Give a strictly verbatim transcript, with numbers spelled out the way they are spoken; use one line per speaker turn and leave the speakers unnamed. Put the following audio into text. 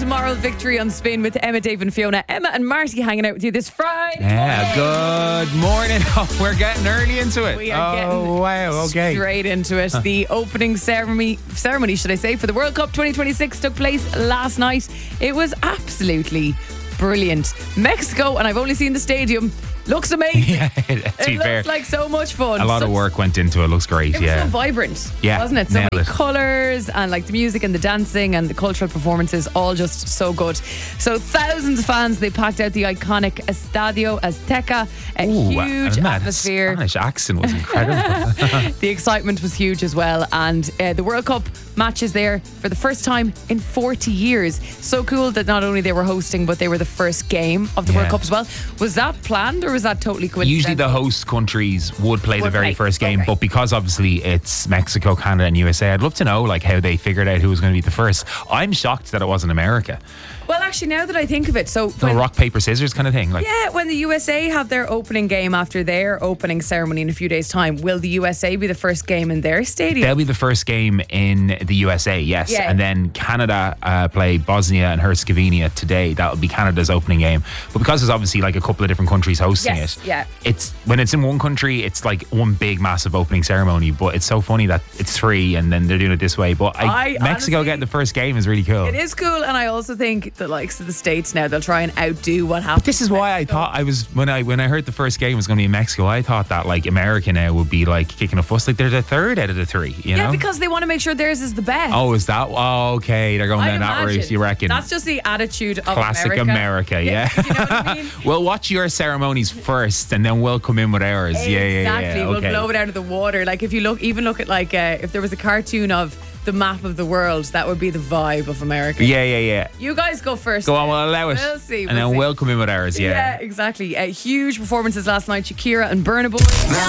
moral victory on Spin with Emma, Dave and Fiona. Emma and Marty hanging out with you this Friday.
Yeah, good morning. Oh, we're getting early into it.
We are
oh,
getting
wow, okay.
straight into it. The opening ceremony, ceremony, should I say, for the World Cup twenty twenty-six took place last night. It was absolutely brilliant. Mexico, and I've only seen the stadium, looks amazing.
Yeah, to
it
be
looks
fair,
like so much fun.
a lot
so,
of work went into it. Looks great.
It was
yeah,
so vibrant,
Yeah,
wasn't it? So
nailed
many
it.
colours and like the music and the dancing and the cultural performances, all just so good. So thousands of fans, they packed out the iconic Estadio Azteca. A
Ooh,
huge
and that
atmosphere.
Spanish accent was incredible.
The excitement was huge as well, and uh, the World Cup matches there for the first time in forty years. So cool that not only they were hosting, but they were the first game of the
Yeah.
World Cup as well. Was that planned or was that totally coincidental?
Usually the host countries would play
Would
the very
play.
first game,
Okay.
but because obviously it's Mexico, Canada and U S A, I'd love to know like how they figured out who was going to be the first. I'm shocked that it wasn't America.
Well, actually, now that I think of it, so
The
when,
rock, paper, scissors kind of thing. Like,
yeah, when the U S A have their opening game after their opening ceremony in a few days' time, will the U S A be the first game in their stadium?
they'll be the first game in the U S A, yes.
Yeah.
And then Canada uh, play Bosnia and Herzegovina today. That'll be Canada's opening game. But because there's obviously like a couple of different countries hosting
Yes,
it,
yeah.
it's when it's in one country, it's like one big massive opening ceremony. But it's so funny that it's three and then they're doing it this way. But I,
I
Mexico
honestly-
getting the first game is really cool.
It is cool, and I also think the likes of the States now, they'll try and outdo what happened.
This is why I thought I was when I when I heard the first game was going to be in Mexico. I thought that like America now would be like kicking a fuss, like they're the third out of the three. You
Yeah,
know?
because they want to make sure theirs is the best.
Oh, is that? Oh, okay. They're going
I
down that
imagine.
route, you reckon?
That's just the attitude of
Classic
America.
America, yeah.
You know what I mean?
We'll watch your ceremonies first and then we'll come in with ours. Yeah, yeah, yeah.
Exactly. We'll
Okay.
blow it out of the water. Like if you look, even look at like uh, if there was a cartoon of the map of the world, that would be the vibe of America.
Yeah, yeah, yeah.
You guys go first.
Go on, we'll allow it.
We'll see.
And
we'll
then
see.
we'll come in with ours,
Yeah,
yeah.
exactly. Uh, huge performances last night. Shakira and Burna Boy.